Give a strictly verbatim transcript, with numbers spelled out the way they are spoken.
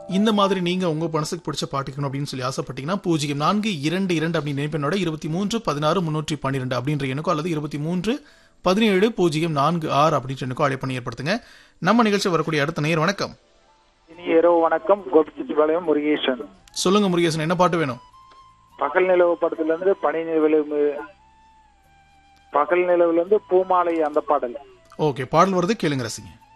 இந்த மாதிரி நீங்க உங்க மனசுக்கு பிடிச்ச பாட்டுக்கணும் அப்படின்னு சொல்லி ஆசைப்பட்டீங்கன்னா பூஜ்ஜியம் நான்கு இரண்டு இரண்டு அப்படின்னு நினைப்பெண்ணோட இருபத்தி மூன்று பதினாறு முன்னூற்றி பன்னிரெண்டு அப்படின்ற எண்ணுக்கோ அல்லது இருபத்தி மூன்று பதினேழு பூஜ்ஜியம் நான்கு ஆறு அப்படின்ற எண்ணுக்கோ அழைப்பு ஏற்படுத்துங்க. நம்ம நிகழ்ச்சி வரக்கூடிய அடுத்த நேர் வணக்கம். இனி இரவு வணக்கம். கோபிச்செட்டிப்பாளையம் முருகேசன். சொல்லுங்க முருகேசன், என்ன பாட்டு வேணும்? பகல் நிலவு படத்துல இருந்து பனி நிலவு பகல் நிலவுல இருந்து பூமாலை அந்த பாடல். ஓகே, பாடல் வருது, கேளுங்க ரசிங்க.